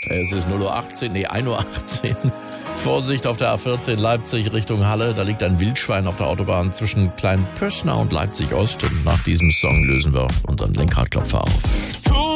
Es ist 1:18 Uhr. Vorsicht auf der A14 Leipzig Richtung Halle. Da liegt ein Wildschwein auf der Autobahn zwischen Kleinpössner und Leipzig Ost. Und nach diesem Song lösen wir unseren Lenkradklopfer auf.